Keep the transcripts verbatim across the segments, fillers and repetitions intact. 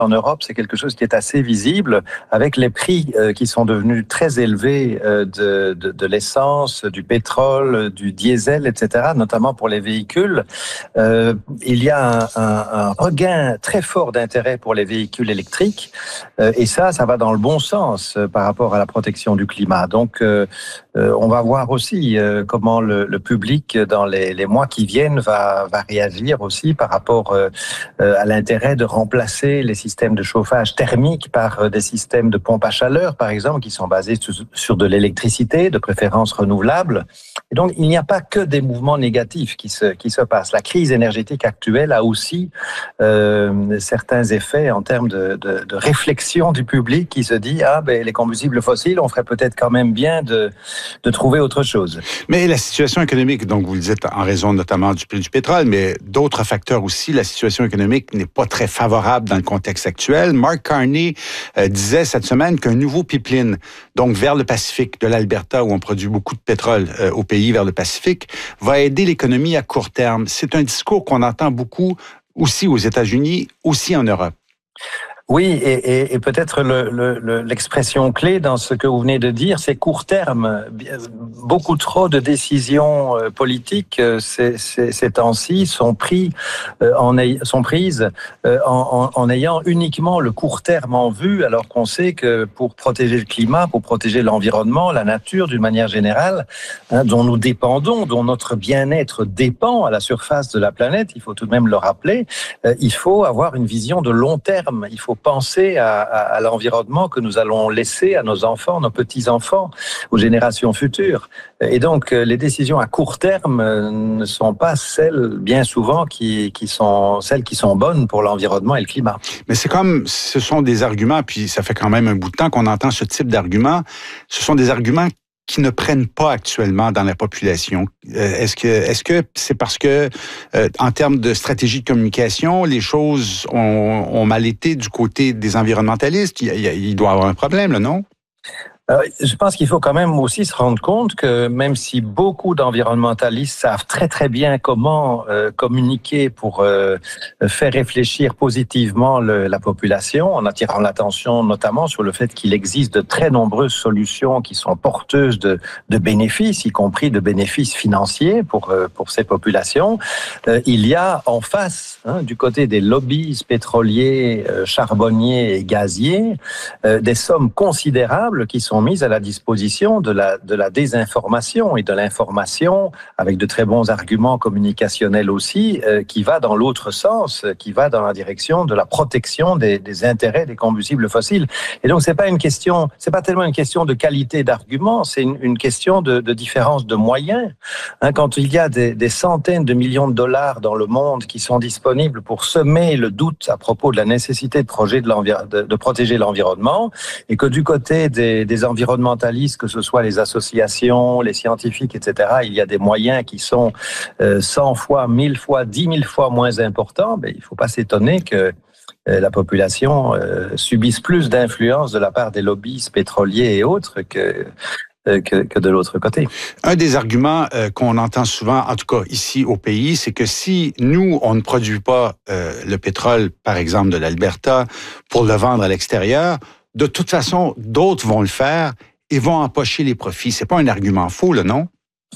en Europe, c'est quelque chose qui est assez visible avec les prix euh, qui sont devenus très élevés euh, de, de, de l'essence, du pétrole, du diesel, et cetera, notamment pour les véhicules. Euh, il y a un, un, un regain très fort d'intérêt pour les véhicules électriques euh, et ça, ça va dans le bon sens euh, par rapport à la protection du climat. Donc, euh, euh, on va voir aussi euh, comment le, le public, dans les, les mois qui viennent, va, va réagir aussi par rapport euh, à l'intérêt de remplacer les systèmes de chauffage thermique par des systèmes de pompe à chaleur, par exemple, qui sont basés sur de l'électricité, de préférence renouvelable. Et donc, il n'y a pas que des mouvements négatifs qui se, qui se passent. La crise énergétique actuelle a aussi euh, certains effets en termes de, de, de réflexion du public qui se dit « Ah, ben, les combustibles fossiles, on ferait peut-être quand même bien de, de trouver autre chose. » Mais la situation économique, donc vous le dites en raison notamment du prix du pétrole, mais d'autres facteurs aussi, la situation économique n'est pas très favorable dans le contexte actuel. Mark Carney euh, disait cette semaine qu'un nouveau pipeline, donc vers le Pacifique, de l'Alberta, où on produit beaucoup de pétrole euh, au pays vers le Pacifique, va aider l'économie à court terme. C'est un discours qu'on entend beaucoup aussi aux États-Unis, aussi en Europe. Oui, et, et, et peut-être le, le, l'expression clé dans ce que vous venez de dire, c'est court terme. Beaucoup trop de décisions politiques ces, ces, ces temps-ci sont, pris, en, sont prises en, en, en ayant uniquement le court terme en vue, alors qu'on sait que pour protéger le climat, pour protéger l'environnement, la nature d'une manière générale, hein, dont nous dépendons, dont notre bien-être dépend à la surface de la planète, il faut tout de même le rappeler, il faut avoir une vision de long terme, il faut penser à, à, à l'environnement que nous allons laisser à nos enfants, nos petits-enfants, aux générations futures. Et donc, les décisions à court terme ne sont pas celles, bien souvent, qui, qui sont celles qui sont bonnes pour l'environnement et le climat. Mais c'est comme, ce sont des arguments, puis ça fait quand même un bout de temps qu'on entend ce type d'arguments. Ce sont des arguments qui ne prennent pas actuellement dans la population. Euh, est-ce que est-ce que c'est parce que, euh, en termes de stratégie de communication, les choses ont, ont mal été du côté des environnementalistes? Il, il, il doit y avoir un problème, là, non? Alors, je pense qu'il faut quand même aussi se rendre compte que même si beaucoup d'environnementalistes savent très très bien comment euh, communiquer pour euh, faire réfléchir positivement le, la population, en attirant l'attention notamment sur le fait qu'il existe de très nombreuses solutions qui sont porteuses de, de bénéfices, y compris de bénéfices financiers pour, euh, pour ces populations, euh, il y a en face, hein, du côté des lobbies pétroliers, euh, charbonniers et gaziers, euh, des sommes considérables qui sont mises à la disposition de la, de la désinformation et de l'information avec de très bons arguments communicationnels aussi, euh, qui va dans l'autre sens, qui va dans la direction de la protection des, des intérêts des combustibles fossiles. Et donc, c'est pas une question, c'est pas tellement une question de qualité d'argument, c'est une, une question de, de différence de moyens. Hein, quand il y a des, des centaines de millions de dollars dans le monde qui sont disponibles pour semer le doute à propos de la nécessité de, projet de, l'envir- de, de protéger l'environnement, et que du côté des, des environnementalistes, que ce soit les associations, les scientifiques, et cetera, il y a des moyens qui sont euh, cent fois, mille fois, dix mille fois moins importants, ben, il ne faut pas s'étonner que euh, la population euh, subisse plus d'influence de la part des lobbies pétroliers et autres que Que, que de l'autre côté. Un des arguments euh, qu'on entend souvent, en tout cas ici au pays, c'est que si nous, on ne produit pas euh, le pétrole, par exemple de l'Alberta, pour le vendre à l'extérieur, de toute façon, d'autres vont le faire et vont empocher les profits. C'est pas un argument faux, là, non?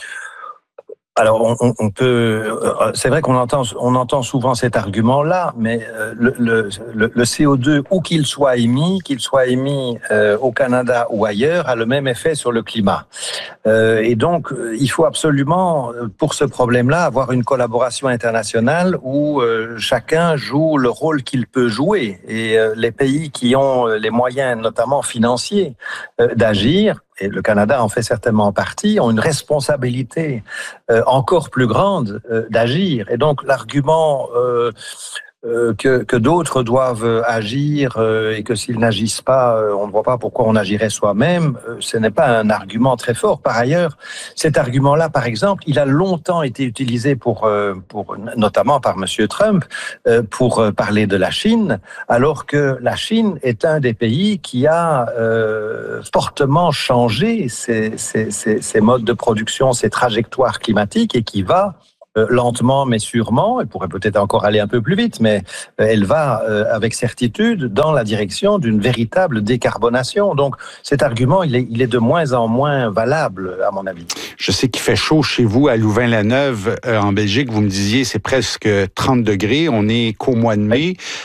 Alors, on, on peut. C'est vrai qu'on entend, on entend souvent cet argument-là, mais le, le, le C O deux, où qu'il soit émis, qu'il soit émis euh, au Canada ou ailleurs, a le même effet sur le climat. Euh, et donc, il faut absolument, pour ce problème-là, avoir une collaboration internationale où euh, chacun joue le rôle qu'il peut jouer. Et euh, les pays qui ont les moyens, notamment financiers, euh, d'agir, et le Canada en fait certainement partie, ont une responsabilité euh, encore plus grande euh, d'agir. Et donc l'argument euh, euh, que, que d'autres doivent agir euh, et que s'ils n'agissent pas, euh, on ne voit pas pourquoi on agirait soi-même, euh, ce n'est pas un argument très fort. Par ailleurs, cet argument-là, par exemple, il a longtemps été utilisé pour, euh, pour notamment par Monsieur Trump, euh, pour euh, parler de la Chine, alors que la Chine est un des pays qui a euh, fortement changé ses, ses, ses, ses modes de production, ses trajectoires climatiques et qui va euh, lentement mais sûrement, elle pourrait peut-être encore aller un peu plus vite, mais euh, elle va euh, avec certitude dans la direction d'une véritable décarbonation. Donc cet argument, il est, il est de moins en moins valable, à mon avis. Je sais qu'il fait chaud chez vous à Louvain-la-Neuve, euh, en Belgique. Vous me disiez, c'est presque trente degrés. On est qu'au mois de mai.